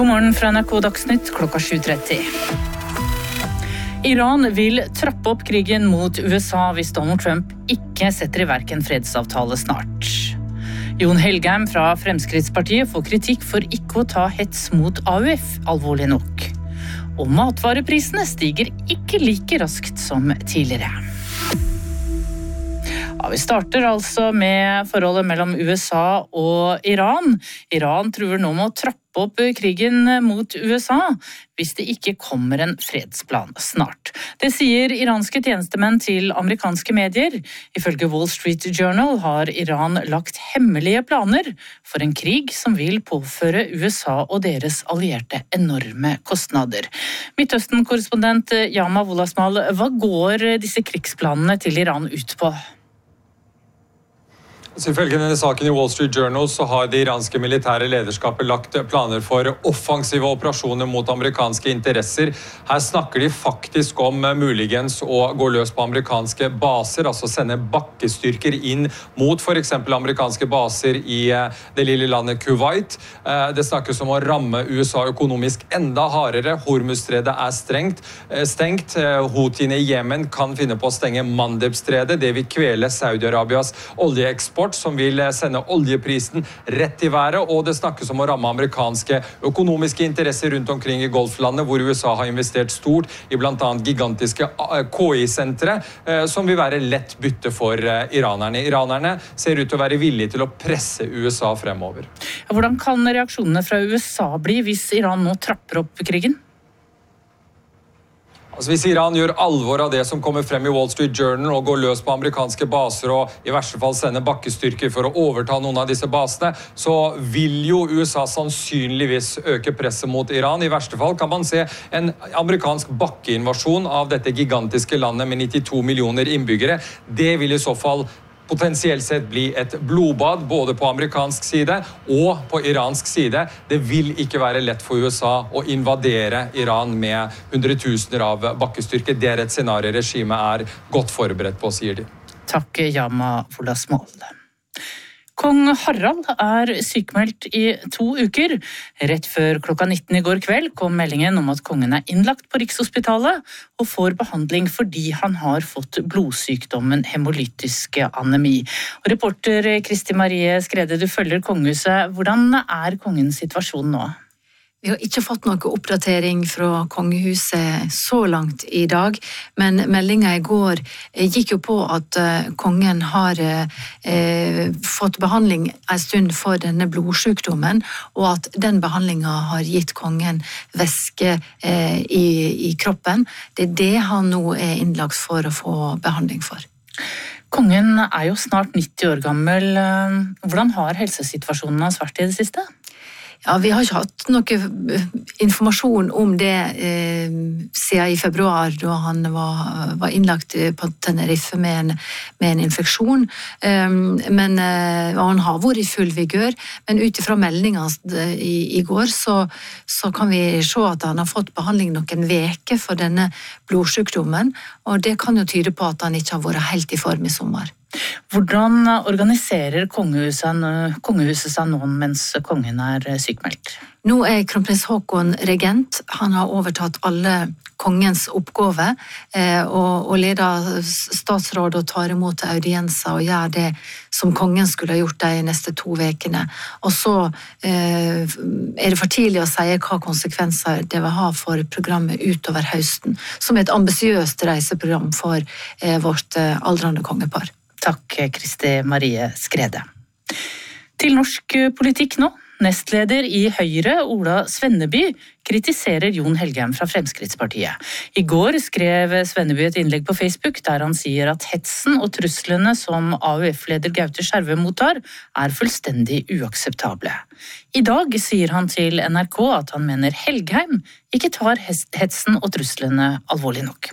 God morgen fra NRK Dagsnytt klokka 7:30. Iran vil trappe opp krigen mot USA hvis Donald Trump ikke setter i verk en fredsavtale snart. Jon Helgheim fra Fremskrittspartiet får kritikk for ikke å ta hets mot AUF alvorlig nok. Og matvareprisene stiger ikke like raskt som tidligere. Ja, vi starter altså med forholdet mellom USA og Iran. Iran truer nå med å trappe opp krigen mot USA hvis det ikke kommer en fredsplan snart. Det sier iranske tjenestemenn til amerikanske medier. Ifølge Wall Street Journal har Iran lagt hemmelige planer for en krig som vil påføre USA og deres allierte enorme kostnader. Midtøsten-korrespondent Yama Wolasmal, hva går disse krigsplanene til Iran ut på? Ifølge denne saken i Wall Street Journal så har det iranske militære lederskapet lagt planer for offensive operasjoner mot amerikanske interesser. Her snakker de faktisk om muligens å gå løs på amerikanske baser, altså sende bakkestyrker inn mot for eksempel amerikanske baser i det lille landet Kuwait. Det snakkes om å ramme USA økonomisk enda hardere. Hormuzstredet er stengt. Houthiene i Yemen kan finne på å stenge Mandebstredet. Det vil kvele Saudi-Arabias oljeeksport, som vil sende oljeprisen rett i været, og det snakkes om å ramme amerikanske økonomiske interesser rundt omkring i Golflandet, hvor USA har investert stort i blant annet gigantiske KI-sentre, som vil være lett bytte for iranerne. Iranerne ser ut til å være villige til å presse USA fremover. Hvordan kan reaksjonene fra USA bli hvis Iran nå trapper opp krigen? Hvis Iran gjør alvor av det som kommer frem i Wall Street Journal og går løs på amerikanske baser og i verste fall sender bakkestyrker for å overta noen av disse basene, så vil jo USA sannsynligvis øke presset mot Iran. I verste fall kan man se en amerikansk bakkeinvasjon av dette gigantiske landet med 92 millioner innbyggere. Det vil i så fall potensielt sett bli et blodbad både på amerikansk side og på iransk side. Det vil ikke være lett for USA å invadere Iran med hundretusener av bakkestyrker. Det er et scenario regimet er godt forberedt på, sier de. Takk, Yama Wolasmal. Kong Harald er sykmeldt i 2 uker. Rett før klokka 19 i går kveld kom meldingen om at kongen er innlagt på Rikshospitalet og får behandling fordi han har fått blodsykdommen hemolytisk anemi. Og reporter Kristi Marie Skrede, du følger kongehuset. Hvordan er kongens situasjon nå? Vi har ikke fått noe oppdatering fra kongehuset så langt i dag, men meldingen i går gikk jo på at kongen har fått behandling en stund for denne blodsykdommen, og at den behandlingen har gitt kongen væske i kroppen. Det er det han nå er innlagt for å få behandling for. Kongen er jo snart 90 år gammel. Hvordan har helsesituasjonen hans vært i det siste? Ja, vi har ikke hatt noe informasjon om det siden i februar, da han var innlagt på Tenerife med en infeksjon. Men han har vært i full vigør, men ut ifra meldingen i går så kan vi se at han har fått behandling noen veker for denne blodsykdommen, og det kan jo tyde på at han ikke har vært helt i form i sommer. Hvordan organiserer kongehuset seg nå mens kongen er sykmeldt? Nå er kronprins Haakon regent. Han har overtatt alle kongens oppgaver og leder statsråd og tar imot audienser og gjør det som kongen skulle ha gjort de neste 2 ukene. Og så er det for tidlig å si hva konsekvenser det vil ha for programmet utover høsten, som er et ambisiøst reiseprogram for vårt aldrende kongepar. Takk, Kristi Marie Skrede. Til norsk politikk nå. Nestleder i Høyre, Ola Svenneby, kritiserer Jon Helgheim fra Fremskrittspartiet. I går skrev Svenneby et innlegg på Facebook der han sier at hetsen og truslene som AUF-leder Gaute Skjerve mottar er fullstendig uakseptable. I dag sier han til NRK at han mener Helgheim ikke tar hetsen og truslene alvorlig nok.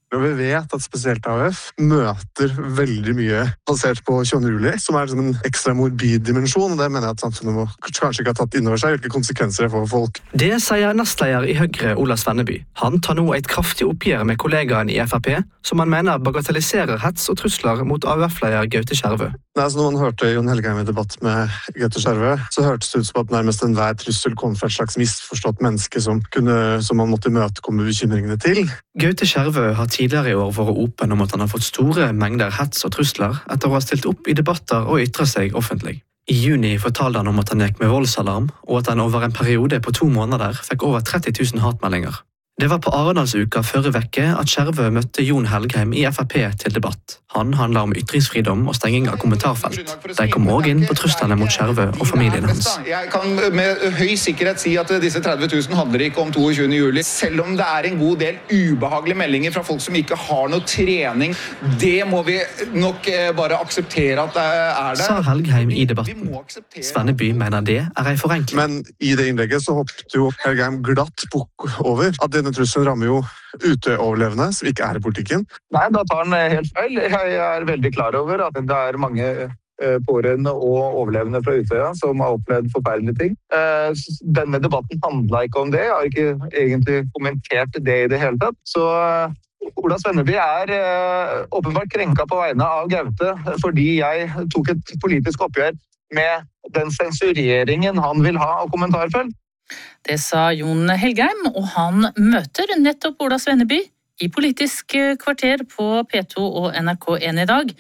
Og vi vet at spesielt AUF møter veldig mye basert på 22. juli, som som en ekstra morbid dimensjon, og det mener jeg at samfunnet må kanskje ikke ha tatt inn over seg, hvilke konsekvenser det får for folk. Det sier nestleder i Høyre, Ola Svenneby. Han tar nå et kraftig oppgjør med kollegaen i FrP, som han mener bagatelliserer hets og trusler mot AUF-leder Gaute Skjervø. Når man hørte Jon Helgheim i debatt med Gaute Skjervø, så hørtes det ut som at nærmest enhver trussel kom fra et slags misforstått menneske som man måtte imøtekomme bekymringene til. Gaute Skjervø har tidligere i år vært åpen om at han har fått store mengder hets og trusler etter å ha stilt opp i debatter og ytret seg offentlig. I juni fortalte han om at han gikk med voldsalarm, og at han over en periode på 2 måneder fikk over 30 000 hatmeldinger. Det var på Arendalsuka forrige veke at Skjervø møtte Jon Helgheim i FrP til debatt. Han handler om ytringsfridom og stenging av kommentarfelt. De kom også inn på truslene mot Skjervø og familien hans. Jeg kan med høy sikkerhet si at disse 30 000 handler ikke om 22. juli. Selv om det en god del ubehagelige meldinger fra folk som ikke har noe trening, det må vi nok bare akseptere at det der. Sa Helgheim i debatten. Svenneby mener det en forenkling. Men i det innlegget så hoppet jo Helgheim glatt bukk over at denne trusselen rammer jo uteoverlevende som ikke i politikken. Nei, da tar han helt feil. Jeg veldig klar over at det mange pårørende og overlevende fra Utøya som har opplevd forferdelige ting. Denne debatten handlet ikke om det. Jeg har ikke egentlig kommentert det i det hele tatt. Så Ola Svenneby åpenbart krenket på vegne av Gaute fordi jeg tok et politisk oppgjør med den sensureringen han vil ha av kommentarfelt. Det sa Jon Helgheim, og han møter nettopp Ola Svenneby i Politisk kvarter på P2 og NRK1 i dag,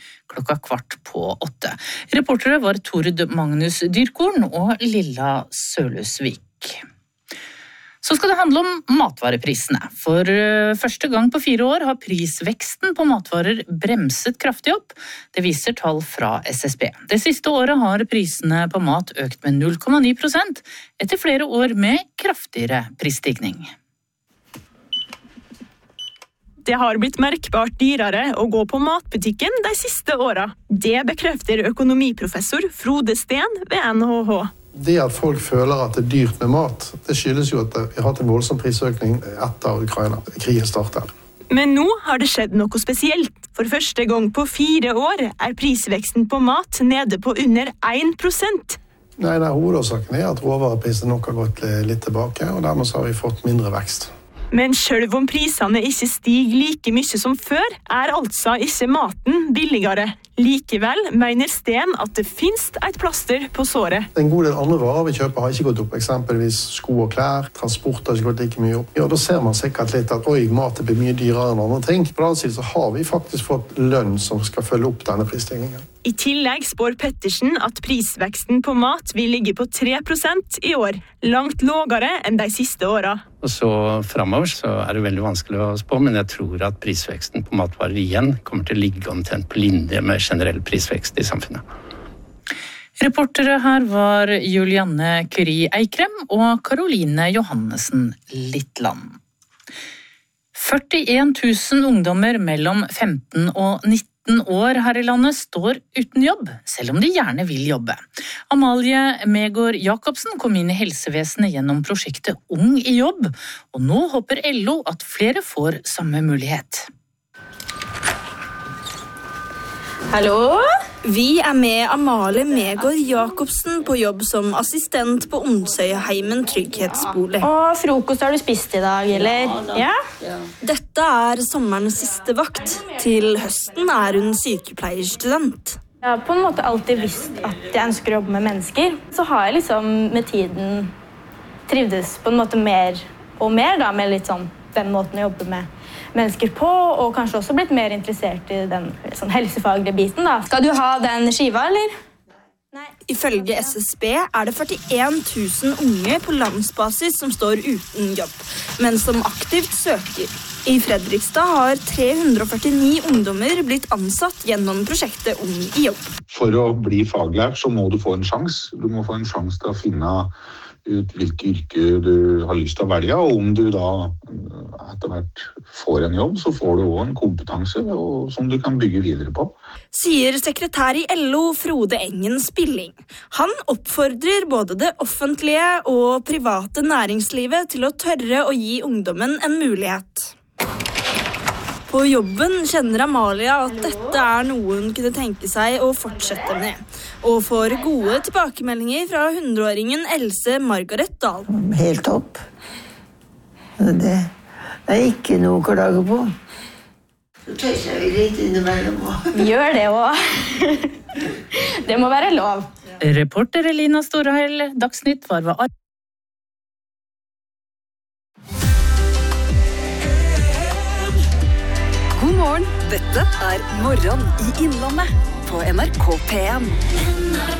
7:15. Reportere var Tord Magnus Dyrkorn og Lilla Sølhusvik. Så skal det handle om matvareprisene. For første gang på 4 år har prisveksten på matvarer bremset kraftig opp. Det viser tall fra SSB. Det siste året har prisene på mat økt med 0,9%, etter flere år med kraftigere prisstigning. Det har blitt merkbart dyrere å gå på matbutikken de siste årene. Det bekrefter økonomiprofessor Frode Steen ved NHH. Det at folk føler at det dyrt med mat, det skyldes jo at vi har hatt en voldsom prisøkning etter Ukraina-krigen startet. Men nå har det skjedd noe spesielt. For første gang på 4 år prisveksten på mat nede på under 1%. Nei, hovedårsaken at råvareprisene nok har gått litt tilbake, og dermed så har vi fått mindre vekst. Men selv om prisene ikke stiger like mye som før, altså ikke maten billigere. Likevel mener Sten at det finnes et plaster på såret. En god del andre varer vi kjøper har ikke gått opp, eksempelvis sko og klær, transport har ikke gått like mye opp. Ja, da ser man sikkert litt at mat blir mye dyrere enn andre ting. På den annen side så har vi faktisk fått lønn som skal følge opp denne prisstigningen. I tillegg spår Pettersen at prisveksten på mat vil ligge på 3% i år, langt lavere enn de siste årene. Og så fremover så det veldig vanskelig å spå, men jeg tror at prisveksten på matvarer igjen kommer til å ligge omtrent på linje med generell prisvekst i samfunnet. Reportere her var Julianne Curie Eikrem og Karoline Johannessen Littland. 41 000 ungdommer mellom 15 og 19 år her i landet står uten jobb, selv om de gjerne vil jobbe. Amalie Megård Jacobsen kom inn i helsevesenet gjennom prosjektet Ung i jobb, og nå håper LO at flere får samme mulighet. Hallo? Vi med Amalie Megård Jacobsen på jobb som assistent på Onsøyheimen trygghetsbolig. Og frokost har du spist i dag, eller? Ja? Dette sommerens siste vakt. Til høsten hun sykepleierstudent. Jeg har på en måte alltid visst at jeg ønsker å jobbe med mennesker. Så har jeg liksom med tiden trivdes på en måte mer og mer da, med litt sånn den måten å jobbe med mennesker på, og kanskje også blitt mer interessert i den sånn helsefaglige biten da. Skal du ha den skiva, eller? Nei. Ifølge SSB det 41 000 unge på landsbasis som står uten jobb, men som aktivt søker. I Fredrikstad har 349 ungdommer blitt ansatt gjennom prosjektet Ung i jobb. For å bli faglært så må du få en sjans. Du må få en sjans til å finne ut hvilke yrke du har lyst til å velge, og om du da etter hvert får en jobb, så får du også en kompetanse som du kan bygge videre på. Sier sekretær i LO Frode Engen Spilling. Han oppfordrer både det offentlige og private næringslivet til å tørre å gi ungdommen en mulighet. På jobben kjenner Amalia at dette noe hun kunne tenke seg å fortsette med, og får gode tilbakemeldinger fra 100-åringen Else Margaret Dahl. Helt topp. Det ikke noe å klage på. Så tøyser vi litt innimellom. Vi gjør det også. Det må være lov. Reporter Elina Storheil, Dagsnytt var ved arbeid. God morgen, dette Morgen i Innlandet på NRK P1.